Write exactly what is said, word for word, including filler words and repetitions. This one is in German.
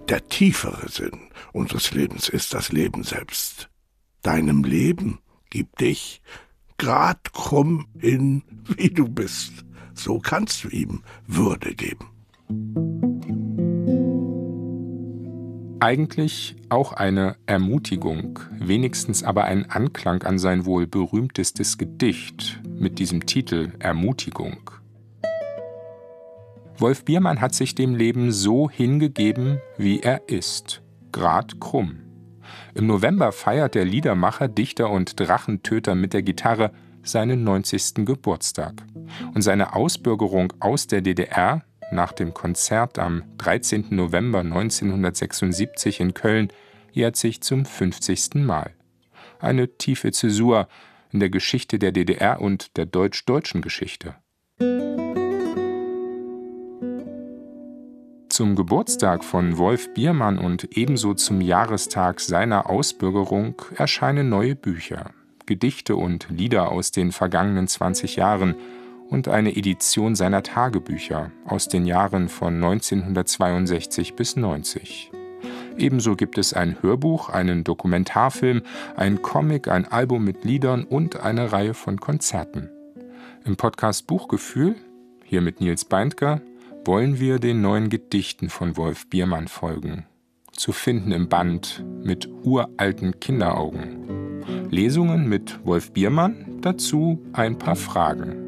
Der tiefere Sinn unseres Lebens ist das Leben selbst. Deinem Leben gib dich grad krumm in, wie du bist. So kannst du ihm Würde geben. Eigentlich auch eine Ermutigung, wenigstens aber ein Anklang an sein wohl berühmtestes Gedicht mit diesem Titel Ermutigung. Wolf Biermann hat sich dem Leben so hingegeben, wie er ist, grad krumm. Im November feiert der Liedermacher, Dichter und Drachentöter mit der Gitarre seinen neunzigsten Geburtstag. Und seine Ausbürgerung aus der D D R nach dem Konzert am dreizehnten November neunzehnhundertsechsundsiebzig in Köln jährt sich zum fünfzigsten Mal. Eine tiefe Zäsur in der Geschichte der D D R und der deutsch-deutschen Geschichte. Zum Geburtstag von Wolf Biermann und ebenso zum Jahrestag seiner Ausbürgerung erscheinen neue Bücher, Gedichte und Lieder aus den vergangenen zwanzig Jahren und eine Edition seiner Tagebücher aus den Jahren von neunzehnhundertzweiundsechzig bis neunzig. Ebenso gibt es ein Hörbuch, einen Dokumentarfilm, ein Comic, ein Album mit Liedern und eine Reihe von Konzerten. Im Podcast Buchgefühl, hier mit Nils Beindker, wollen wir den neuen Gedichten von Wolf Biermann folgen. Zu finden im Band Mit uralten Kinderaugen. Lesungen mit Wolf Biermann, dazu ein paar Fragen.